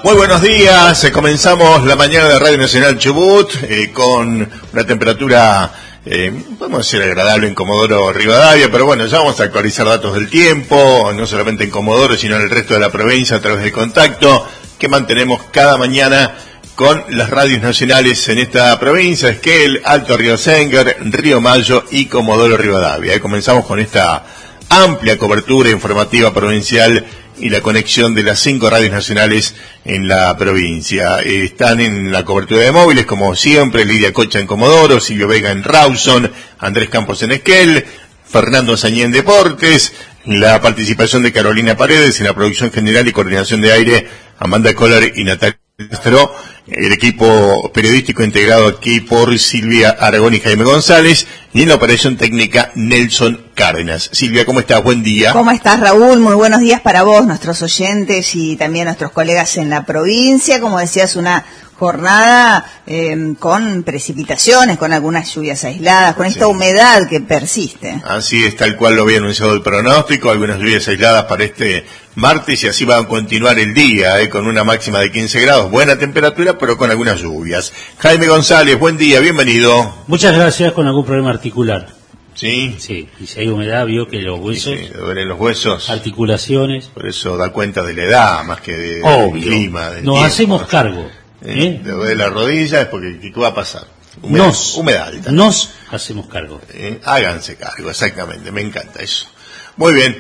Muy buenos días, comenzamos la mañana de Radio Nacional Chubut con una temperatura, podemos decir agradable en Comodoro Rivadavia, pero bueno, ya vamos a actualizar datos del tiempo, no solamente en Comodoro, sino en el resto de la provincia a través del contacto que mantenemos cada mañana con las radios nacionales en esta provincia, Esquel, Alto Río Senguer, Río Mayo y Comodoro Rivadavia. Comenzamos con esta amplia cobertura informativa provincial y la conexión de las 5 radios nacionales en la provincia. Están en la cobertura de móviles, como siempre, Lidia Cocha en Comodoro, Silvio Vega en Rawson, Andrés Campos en Esquel, Fernando Sañé en Deportes, la participación de Carolina Paredes en la producción general y coordinación de aire, Amanda Kohler y Natalia Castro, el equipo periodístico integrado aquí por Silvia Aragón y Jaime González, y en la operación técnica Nelson Cárdenas. Silvia, ¿cómo estás? Buen día. ¿Cómo estás, Raúl? Muy buenos días para vos, nuestros oyentes y también nuestros colegas en la provincia. Como decías, una jornada con precipitaciones, con algunas lluvias aisladas, con esta humedad que persiste. Así es, tal cual lo había anunciado el pronóstico, algunas lluvias aisladas para este martes y así va a continuar el día, con una máxima de 15 grados, buena temperatura, pero con algunas lluvias. Jaime González, buen día, bienvenido. Muchas gracias, con algún problema articular. ¿Sí? Sí, y si hay humedad, vio que los huesos... Sí, duelen los huesos. Articulaciones. Por eso da cuenta de la edad, más que del clima, del Nos tiempo. Hacemos cargo. Te duele la rodilla, es porque ¿qué va a pasar? Humedad alta. Nos hacemos cargo. Háganse cargo, exactamente, me encanta eso. Muy bien.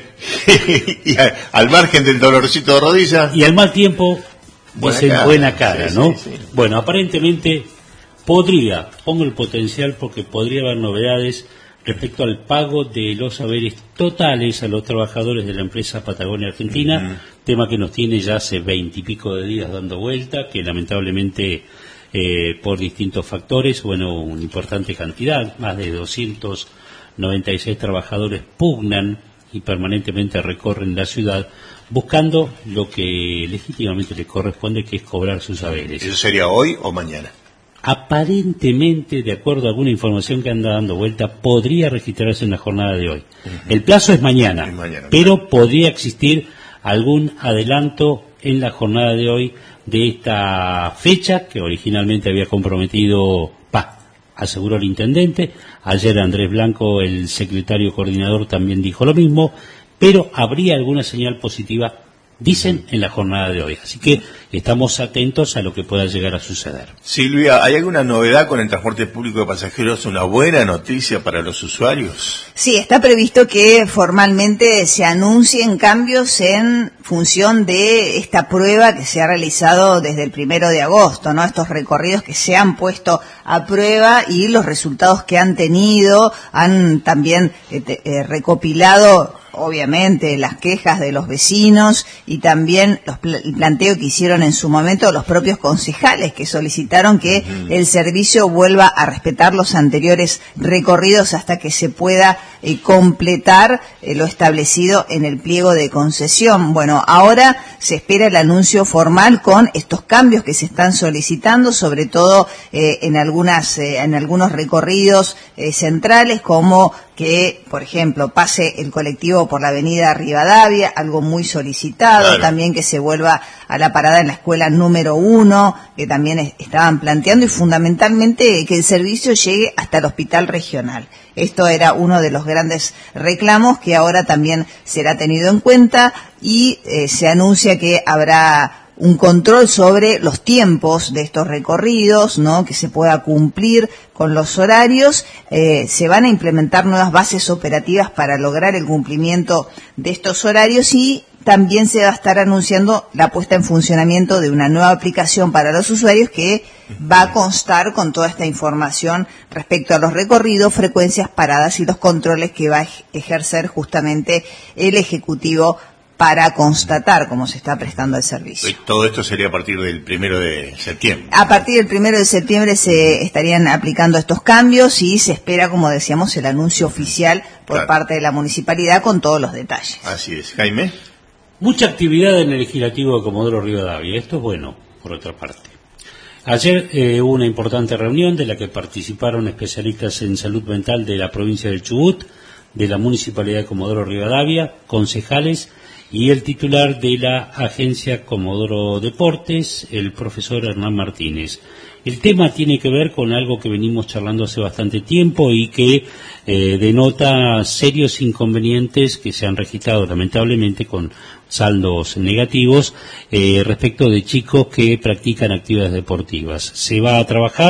Y al margen del dolorcito de rodilla. Y al mal tiempo, buena cara, sí, ¿no? Sí. Bueno, aparentemente pongo el potencial porque podría haber novedades respecto al pago de los haberes totales a los trabajadores de la empresa Patagonia Argentina, tema que nos tiene ya hace 20 y pico de días dando vuelta, que lamentablemente por distintos factores, una importante cantidad, más de 296 trabajadores pugnan y permanentemente recorren la ciudad buscando lo que legítimamente les corresponde, que es cobrar sus haberes. ¿Eso sería hoy o mañana? Aparentemente, de acuerdo a alguna información que anda dando vuelta, podría registrarse en la jornada de hoy. El plazo es mañana, pero podría existir algún adelanto en la jornada de hoy de esta fecha que originalmente había comprometido, aseguró el intendente. Ayer Andrés Blanco, el secretario coordinador, también dijo lo mismo, pero habría alguna señal positiva, dicen, en la jornada de hoy. Así que estamos atentos a lo que pueda llegar a suceder. Silvia, ¿hay alguna novedad con el transporte público de pasajeros? ¿Una buena noticia para los usuarios? Sí, está previsto que formalmente se anuncien cambios en función de esta prueba que se ha realizado desde el 1 de agosto, ¿no? Estos recorridos que se han puesto a prueba y los resultados que han tenido, han también recopilado obviamente las quejas de los vecinos y también el planteo que hicieron en su momento los propios concejales que solicitaron que el servicio vuelva a respetar los anteriores recorridos hasta que se pueda completar lo establecido en el pliego de concesión. Bueno, ahora se espera el anuncio formal con estos cambios que se están solicitando, sobre todo en algunos recorridos centrales, como que, por ejemplo, pase el colectivo por la avenida Rivadavia, algo muy solicitado, claro. También que se vuelva a la parada en la escuela número 1, que también estaban planteando, y fundamentalmente que el servicio llegue hasta el hospital regional. Esto era uno de los grandes reclamos que ahora también será tenido en cuenta y se anuncia que habrá un control sobre los tiempos de estos recorridos, ¿no? Que se pueda cumplir con los horarios. Se van a implementar nuevas bases operativas para lograr el cumplimiento de estos horarios y también se va a estar anunciando la puesta en funcionamiento de una nueva aplicación para los usuarios que va a constar con toda esta información respecto a los recorridos, frecuencias, paradas y los controles que va a ejercer justamente el Ejecutivo para constatar cómo se está prestando el servicio. Todo esto sería a partir del 1 de septiembre. A partir del 1 de septiembre se estarían aplicando estos cambios y se espera, como decíamos, el anuncio oficial por parte de la municipalidad con todos los detalles. Así es. Jaime. Mucha actividad en el legislativo de Comodoro Rivadavia. Esto es bueno, por otra parte. Ayer hubo una importante reunión de la que participaron especialistas en salud mental de la provincia del Chubut, de la municipalidad de Comodoro Rivadavia, concejales y el titular de la agencia Comodoro Deportes, el profesor Hernán Martínez. El tema tiene que ver con algo que venimos charlando hace bastante tiempo y que denota serios inconvenientes que se han registrado lamentablemente con saldos negativos respecto de chicos que practican actividades deportivas. Se va a trabajar